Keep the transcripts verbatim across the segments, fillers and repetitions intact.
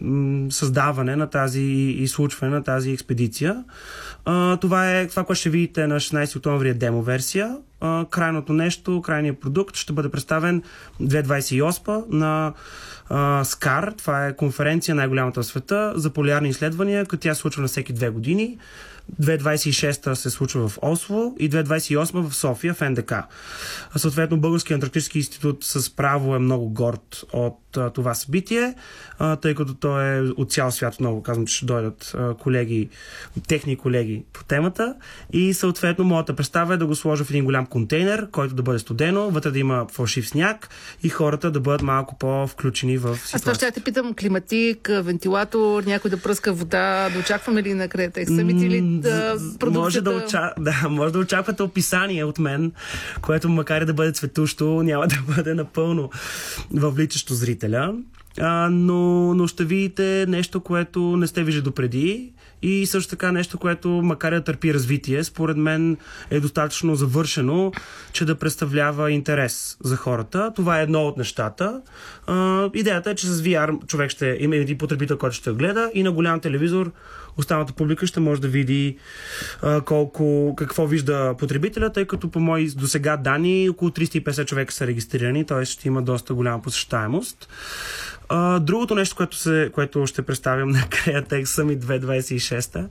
м- създаване на тази и случване на тази експедиция. А, това е това, което ще видите на шестнайсети октомври е демо версия. А, крайното нещо, крайният продукт ще бъде представен две хиляди двайсет и осма на а, скар. Това е конференция най-голямата в света за полярни изследвания, като тя се случва на всеки две години. две хиляди двайсет и шеста се случва в Осло и две хиляди двайсет и осма в София, в Н Д К. Съответно, Българският антарктически институт с право е много горд от а, това събитие, а, тъй като той е от цял свят, много казвам, че ще дойдат а, колеги, техни колеги по темата и съответно моята представа е да го сложа в един голям контейнер, който да бъде студено, вътре да има фалшив сняг и хората да бъдат малко по-включени в ситуация. Аз това ще те питам, климатик, вентилатор, някой да пръска вода, да очакваме ли на Createx Summit или да продукцията... Може да, оча... да, може да очаквате описание от мен, което макар и да бъде цветущо, няма да бъде напълно въвличащо зрителя. А, но, но ще видите нещо, което не сте виждали допреди и също така нещо, което макар да търпи развитие, според мен е достатъчно завършено, че да представлява интерес за хората. Това е едно от нещата. А, идеята е, че с Ви Ар човек ще има един потребител, който ще гледа и на голям телевизор останалата публика ще може да види а, колко, какво вижда потребителя, тъй като по мои досега данни около триста и петдесет човека са регистрирани, т.е. ще има доста голяма посещаемост. Uh, другото нещо, което, се, което ще представям на Createx Summit две хиляди двайсет и шеста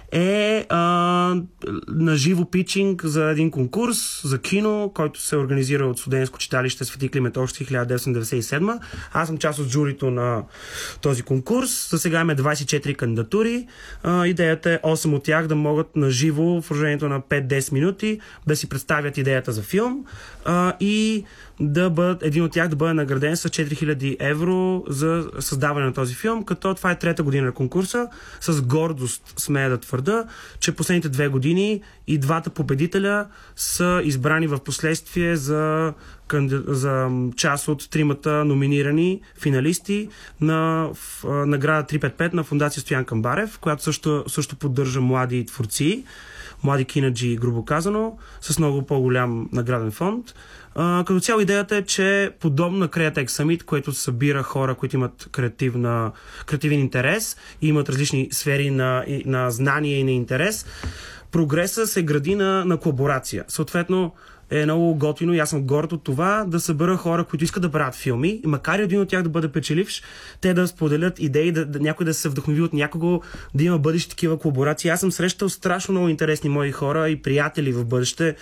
е uh, на живо питчинг за един конкурс за кино, който се организира от студентско читалище Свети Климент Охридски хиляда деветстотин деветдесет и седма. Аз съм част от журито на този конкурс. За сега имаме двайсет и четири кандидатури. Uh, идеята е осем от тях да могат на живо в продължението на пет-десет минути да си представят идеята за филм uh, и да бъдат, един от тях да бъде награден с четири хиляди евро за създаване на този филм, като това е трета година на конкурса. С гордост смея да твърда, че последните две години и двата победителя са избрани в последствие за, за част от тримата номинирани финалисти на в, награда триста петдесет и пет на фондация Стоян Камбарев, която също, също поддържа млади творци, млади кинаджи, грубо казано, с много по-голям награден фонд. Uh, като цяло идеята е, че подобно на Createx Summit, което събира хора, които имат креативна, креативен интерес и имат различни сфери на, на знание и на интерес, прогреса се гради на, на колаборация. Съответно, е много готино и аз съм горд от това да събера хора, които искат да правят филми и макар и един от тях да бъде печеливш, те да споделят идеи, да, да някой да се вдъхнови от някого, да има бъдещи такива колаборации. Аз съм срещал страшно много интересни мои хора и приятели в бъдеще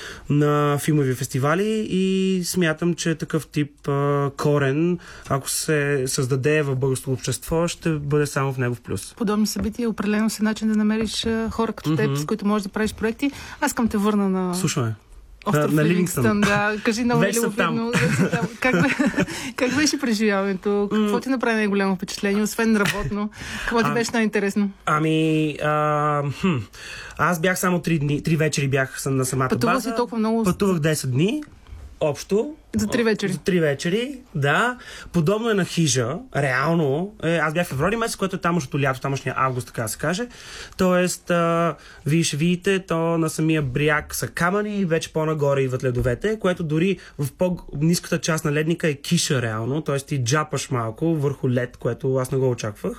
на филмови фестивали и смятам, че такъв тип а, корен, ако се създаде в българското общество, ще бъде само в него в плюс. Подобни събития определено се начин да намериш хора като mm-hmm. теб, с които можеш да правиш проекти. Аз към те върна на... Слушаме. Остров на, на Ливингстън, да. Кажи много любопитно. Как, как беше преживяването? Какво ти направи най-голямо впечатление, освен работно? Какво ти а, беше най-интересно? Ами, а, хм, аз бях само три дни, три вечери бях на самата Пътувах база. Пътувах си толкова много... Пътувах десет дни. Общо. За три вечери. За три вечери, да. Подобно е на хижа. Реално. Е, аз бях в февруари месец, което е тамошното лято, тамошния август, така да се каже. Тоест, а, вие ще видите, то на самия бряг са камъни и вече по-нагоре идват ледовете, което дори в по-ниската част на ледника е киша реално. Тоест ти джапаш малко върху лед, което аз не го очаквах.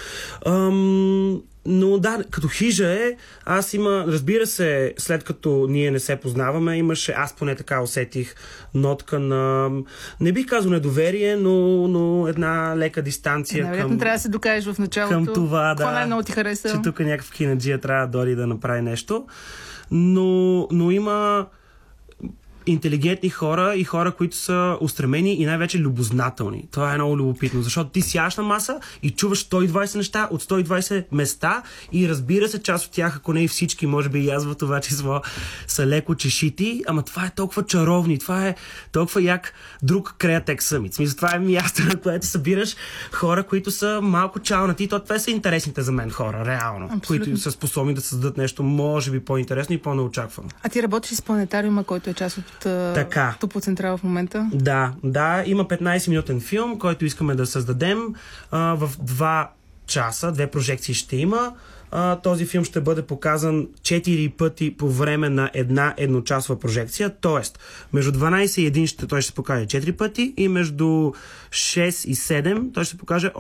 Ам... Но да, като хижа е, аз има, разбира се, след като ние не се познаваме, имаше, аз поне така усетих нотка на, не бих казал недоверие, но, но една лека дистанция. Е, към... трябва да се докажеш в началото. Към това, да. Какво най-много ти хареса? Че тук някакъв кинаджия трябва да дори да направи нещо. Но, но има интелигентни хора и хора, които са устремени и най-вече любознателни. Това е много любопитно, защото ти сядаш на маса и чуваш сто и двайсет неща от сто и двайсет места и разбира се, част от тях, ако не и всички, може би и аз в това число, са леко чешити, ама това е толкова чаровни, това е толкова як друг Createx Summit. Смисъл, това е място, на което събираш хора, които са малко чалнати. То това са интересните за мен хора, реално, абсолютно, които са способни да създадат нещо, може би по-интересно и по-неочаквано. А ти работиш с планетариума, който е част от така. Топоцентрала в момента? Да, да. Има петнайсет-минутен филм, който искаме да създадем. А, в два часа, две прожекции ще има. А, този филм ще бъде показан четири пъти по време на една едночасова прожекция. Тоест, между дванайсет и един ще, той ще се покаже четири пъти и между шест и седем той ще се покаже